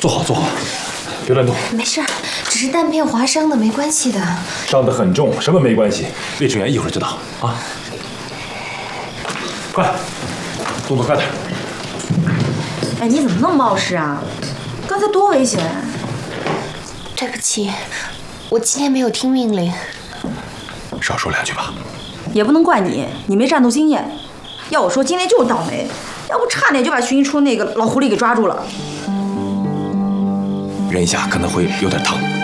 坐好坐好，别乱动。 没事，只是弹片划伤的，没关系的。 伤得很重，什么没关系？魏志远一会儿就到啊。快，动作快点。 哎，你怎么那么冒失啊？刚才多危险！ 对不起，我今天没有听命令。 少说2句吧。 也不能怪你，你没战斗经验。要我说，今天就是倒霉，要不差点就把巡一处那个老狐狸给抓住了。 忍一下可能会有点疼。